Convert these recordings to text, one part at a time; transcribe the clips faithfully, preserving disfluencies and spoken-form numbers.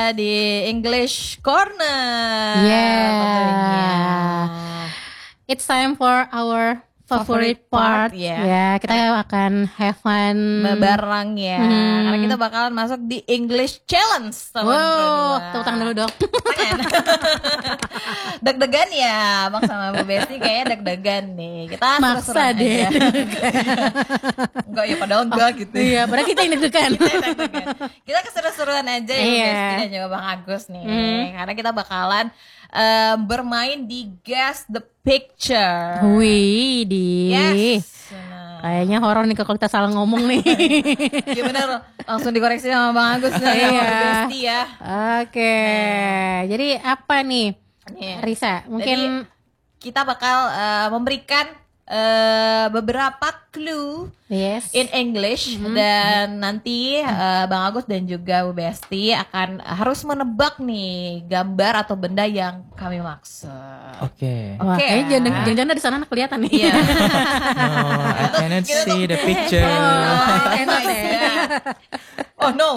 di English Corner. Yeah. Tentunya. It's time for our favorite, Favorite part, part. ya. Ya, kita akan have fun. Bareng ya. Hmm. Karena kita bakalan masuk di English Challenge tahun Wow, kedua. tepuk tangan dulu dong. Tangan. Deg-degan ya, Bang sama Bu Besti kayaknya deg-degan nih. Kita Maksa seru-seruan deh. aja. Enggak ya, padahal enggak gitu. Iya, padahal kita yang deg-degan. Kita yang deg-degan. Kita keseru-seruan aja ya Bu Iya. Besti dan juga Bang Agus nih. Hmm. Karena kita bakalan em, bermain di Guess the Picture. Wih, di. Yes. Nah, Kayaknya horor nih kalau kita salah ngomong nih. ya bener, langsung dikoreksi sama Bang Agus nih, sama Iya. Bu Besti ya. Oke, jadi apa nih, Nih. Risa? Mungkin Jadi, kita bakal eh, memberikan eh, beberapa clue yes. in English dan nanti eh, Bang Agus dan juga Bu Besti akan harus menebak nih gambar atau benda yang kami maksud. Okay. Wah, Oke. kayaknya jangan- jangan-jangan di sana anak kelihatan nih. Iya. No, I cannot see the picture. Oh, enak deh. Oh no.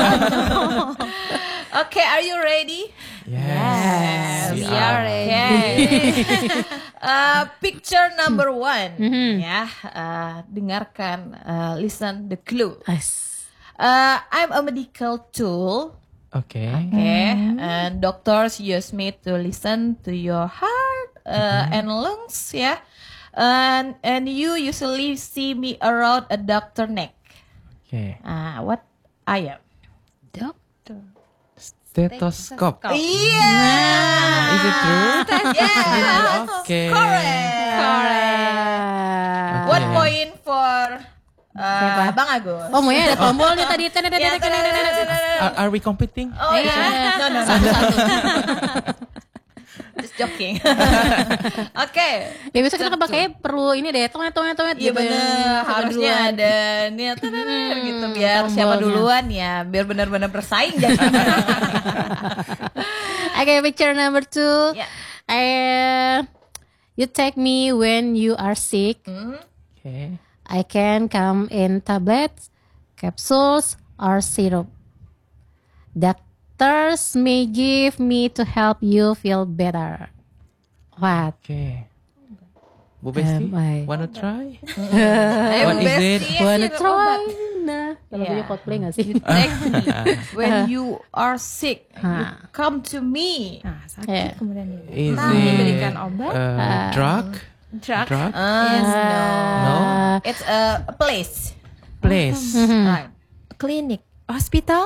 Okay, are you ready? Yes, we are ready. Uh, picture number one, ya. Uh, dengarkan, uh, listen the clue. Yes. Uh, I'm a medical tool. Okay. Okay, and doctors use me to listen to your heart uh, and lungs, yeah. And and you usually see me around a doctor neck. Okay. Uh, what I am? Dokter. Stethoscope. Iya. Is it true? Yes. Okay. Correct. Correct. One point for uh, Siapa? Bang Agus. Oh, maunya ada tombolnya tadi. Ya, Are, are we competing? Oh ya. No no no. Satu-satu. Just joking. Oke. Ya besok kita pakai perlu ini deh, toet-toet-toet Iya gitu. bener, harusnya ada nih gitu biar siapa tombolnya. duluan ya, biar benar-benar bersaing jangan. Okay, picture number two. Ya. I, you take me when you are sick. Okay. I can come in tablets, capsules, or syrup. Doctors may give me to help you feel better. What? Okay. Bu Besti, Am I- wanna try? Ayo, What Bu is Besti, it? ya, Wanna sirup try? obat. Nah, kalau Yeah. punya Coldplay gak sih? Take me when you are sick, you Ah. come to me. Nah, sakit Yeah. kemudian dia Is Nah, it diberikan obat. uh, drug? Drug. Drug? Uh, no. No? It's a place. Place. Right. Klinik. Hospital.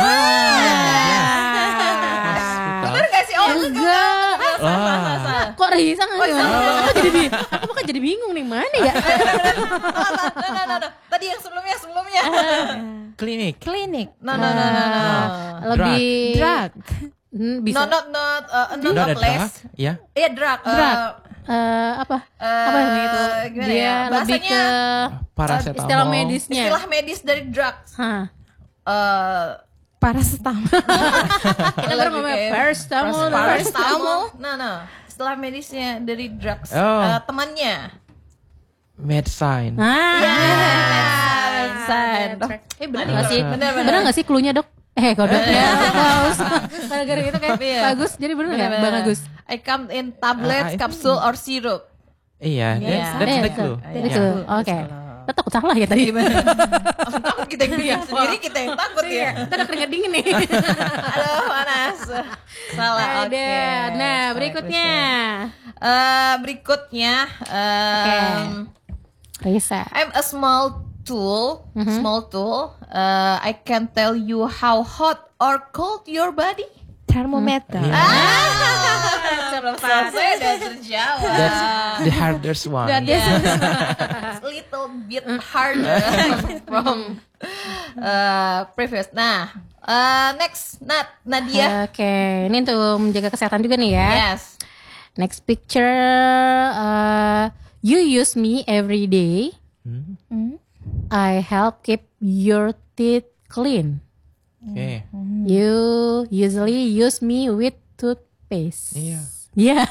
Hospital. Bener gak sih? Oh enggak. Ah. Kok Risa nggak? Oh, iya. Aku jadi bi- aku kan jadi bingung nih mana ya? No, no, no, no. Tadi yang sebelumnya, sebelumnya. Klinik. Klinik. No, no, no, no, no. Lebih Drug. Hmm, bisa. No, not, not, uh, not Not a a drug? place. Yeah. Iya, drug. Uh, Drug. Eh, apa? uh, apa yang itu? gimana Dia ya? lebih Bahasanya ke Paracetamol. istilah medisnya. istilah medis dari drugs. Hah. Uh, Paracetamol. Kita baru lebih ngomong kayak paracetamol. paracetamol. No, no. Istilah medisnya dari drugs. Oh. Uh, temannya. Medicine. Ah. Medicine. Eh benar nggak sih? Bener, bener. Benar nggak sih cluenya dok? Eh kodok ya. Bagus. Gara-gara itu kayak Iya. bagus. Jadi benar nggak Bener, Bang bener. Agus? I come in tablets, Uh, I capsule, or syrup. Iya, Iya. that's, that's Eh, the itu. clue. Itu. Yeah. Oke. Kita takut salah ya tadi. Langsung takut kita yang bikin sendiri, kita yang takut ya. Kita udah keringat dingin nih. Aduh, panas. Salah, oke. Ada. Nah berikutnya. Eh, berikutnya, um, Risa. I'm a small tool, Mm-hmm. small tool. Uh, I can tell you how hot or cold your body. Termometer. Iya. Ah, belum selesai udah terjawab. That's the hardest one. Yeah. Little bit harder from uh, previous. Nah, uh, next, Nat, Nadia. Oke, ini untuk menjaga kesehatan juga nih ya. Yes. Next picture, uh, you use me every day. Hmm. I help keep your teeth clean. Okay. You usually use me with toothpaste. Iya. Yeah.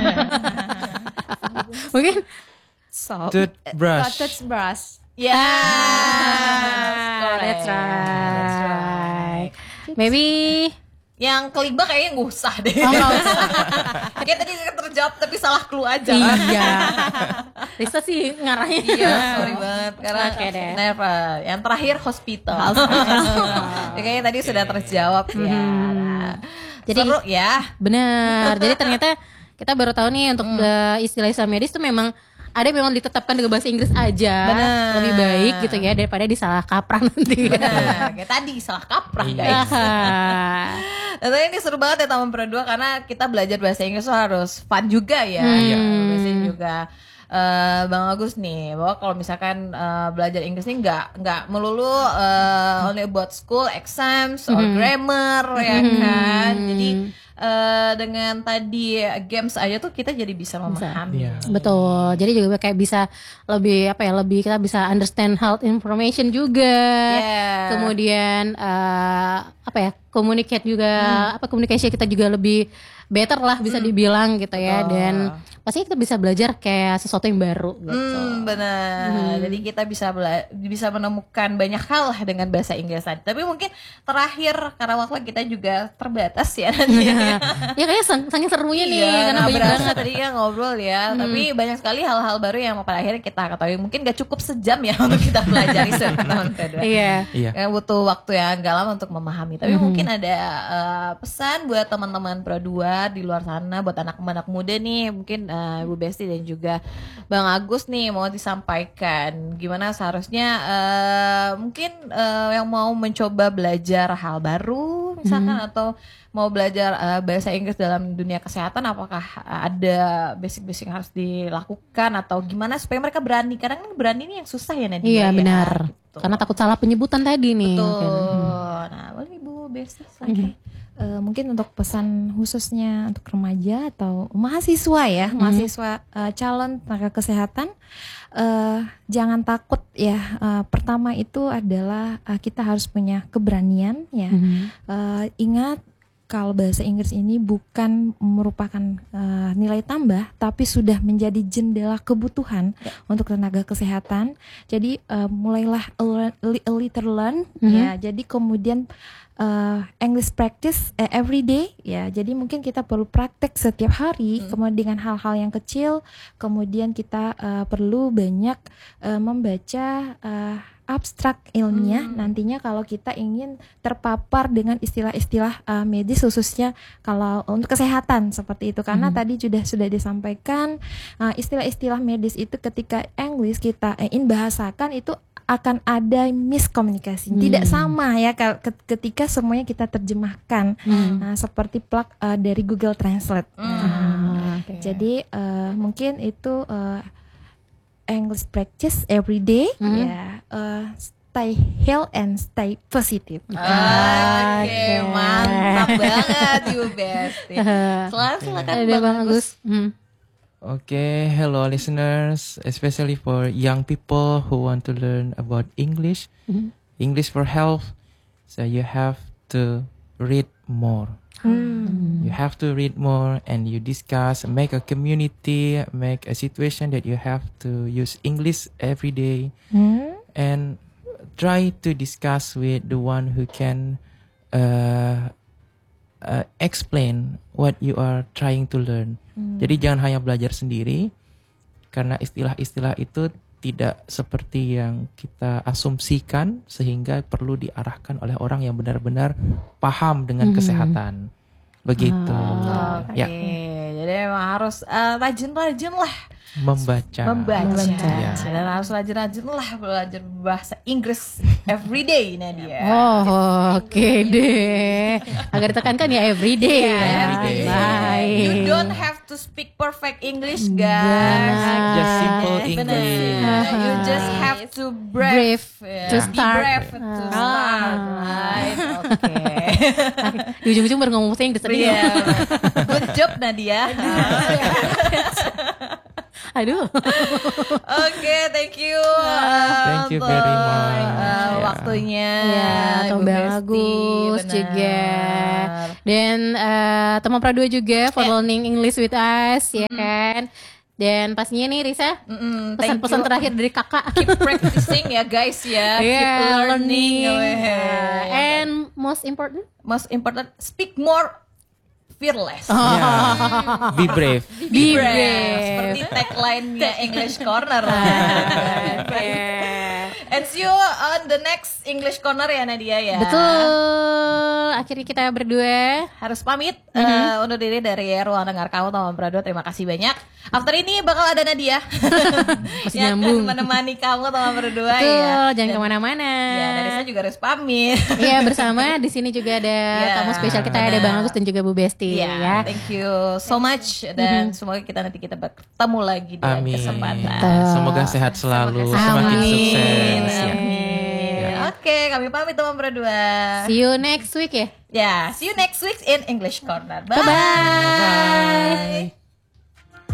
Mungkin Soap. Toothbrush. Oh, toothbrush. Yeah. Ah, that's right. Maybe Yang kelima kayaknya nggak usah deh. Oh, nggak usah. Kayak tadi terjawab tapi salah clue aja. Iya. Risa sih ngarahnya. Iya, sorry banget karena Oke deh. never. Yang terakhir hospital. Ya, kayaknya tadi sudah terjawab ya. Nah, Jadi seru ya. benar. Jadi ternyata kita baru tahu nih untuk uh, istilah-istilah medis itu memang ada yang memang ditetapkan dengan bahasa Inggris aja. Benar. Lebih baik gitu ya daripada disalah kaprah nanti. Benar, kayak tadi salah kaprah guys. Nah, tapi ini seru banget ya Taman Pro dua karena kita belajar bahasa Inggris tuh harus fun juga ya. Iya. Biasanya juga eh, Bang Agus nih bahwa kalau misalkan eh, belajar Inggris ini nggak nggak melulu eh, only about school, exams, or grammar ya kan. Jadi eh, dengan tadi games aja tuh kita jadi bisa memahami. Iya. Betul. Jadi juga kayak bisa lebih apa ya, lebih kita bisa understand health information juga. Yeah. Kemudian eh, apa ya, communicate juga, apa komunikasi kita juga lebih better lah bisa dibilang gitu ya. Betul. Dan pasti kita bisa belajar kayak sesuatu yang baru gitu. Hmm, benar. Jadi kita bisa bela- bisa menemukan banyak hal lah dengan bahasa Inggris tadi. Tapi mungkin terakhir karena waktu kita juga terbatas ya nanti. Ya kayaknya sang- saking serunya nih Iya, karena nggak banyak berasa banget. tadi kan ngobrol ya. Tapi banyak sekali hal-hal baru yang pada akhirnya kita ketahui. Mungkin gak cukup sejam ya untuk kita pelajari tahun kedua. Iya. Iya. Ya, butuh waktu yang agak lama untuk memahami. Tapi mungkin ada eh, pesan buat teman-teman Pro dua di luar sana, buat anak-anak muda nih, mungkin eh, Ibu Besti dan juga Bang Agus nih mau disampaikan gimana seharusnya eh, mungkin eh, yang mau mencoba belajar hal baru misalkan atau mau belajar eh, bahasa Inggris dalam dunia kesehatan, apakah ada basic-basic yang harus dilakukan atau gimana supaya mereka berani? Kadang kan berani ini yang susah ya Nadia. Iya ya, benar. gitu. Karena takut salah penyebutan tadi nih. Betul. mungkin. Nah, boleh Ibu Besti. Oke. Eh, mungkin untuk pesan khususnya untuk remaja atau mahasiswa ya, mahasiswa eh, calon tenaga kesehatan, eh, jangan takut ya. Eh, pertama itu adalah eh, kita harus punya keberanian ya. Mhm. Eh, ingat kalau bahasa Inggris ini bukan merupakan eh, nilai tambah, tapi sudah menjadi jendela kebutuhan untuk tenaga kesehatan. Jadi eh, mulailah learn, li- little learn ya. Jadi kemudian uh, English practice uh, every day ya. Jadi mungkin kita perlu praktek setiap hari, kemudian dengan hal-hal yang kecil. Kemudian kita uh, perlu banyak uh, membaca uh, abstrak ilmiah nantinya kalau kita ingin terpapar dengan istilah-istilah uh, medis khususnya kalau untuk kesehatan seperti itu karena tadi sudah sudah disampaikan uh, istilah-istilah medis itu ketika English kita eh, in bahasakan itu akan ada miskomunikasi. Tidak sama ya kal- ke- ketika semuanya kita terjemahkan. Nah, seperti plug uh, dari Google Translate. Nah, jadi uh, mungkin itu uh, English practice every day ya. Uh, stay health and stay positive. Oke, mantap banget Ibu Besti. Selamat silakan Ada Bang Bang Agus. Agus. Hmm. Okay, hello listeners, especially for young people who want to learn about English, English for health. So you have to read more. You have to read more and you discuss, make a community, make a situation that you have to use English every day and try to discuss with the one who can uh, uh, explain what you are trying to learn. Jadi jangan hanya belajar sendiri karena istilah-istilah itu tidak seperti yang kita asumsikan sehingga perlu diarahkan oleh orang yang benar-benar paham dengan kesehatan. Begitu. Oke, Ya, jadi emang harus eh, rajin-rajin lah membaca. membaca. Ya. Dan harus rajin-rajin lah belajar bahasa Inggris everyday Nadia. Oh, oke deh. Agar ditekankan ya everyday. ya. everyday. Baik. You don't have to speak perfect English, guys. Just simple Bener. English. You just have to brave, Brave yeah. to Be start. brave to start, right? Oke. Di ujung-ujung baru ngomong bahasa Inggris tadi. Iya. Good job Nadia. Aduh. Oke, thank you. Thank you untuk, very much. uh, Ya. waktunya. Ya, Ibu Bang Besti, Agus benar. juga. Dan eh, teman Pra dua juga for Ya. learning English with us ya kan. Dan pastinya nih Risa, Mm-mm, thank pesan-pesan you. terakhir dari kakak. Keep practicing ya guys ya. Keep Yeah, learning. learning. Weh. And most important, Most important, speak more fearless. Yeah. Be brave. be brave. brave. Seperti tagline-nya English Corner. And see you on the next English Corner ya Nadia ya. Betul. Akhirnya kita berdua Harus pamit eh, undur diri dari ruang dengar kamu Teman Berdua. Terima kasih banyak. After ini bakal ada Nadia Masih yang nyambung. akan menemani kamu Teman Berdua Betul, ya. jangan Dan- kemana-mana. Ya, dari saya juga harus pamit. Iya, bersama di sini juga ada Ya, tamu spesial kita, ada benar. Bang Agus dan juga Bu Besti Ya, ya. thank you so much dan semoga kita nanti kita bertemu lagi di lain Amin. kesempatan. Semoga sehat selalu, Semoga semakin Amin. sukses. Ya. Amin. Ya. Oke, kami pamit Teman Berdua. See you next week ya. Ya, see you next week in English Corner. Bye. Bye-bye. Bye.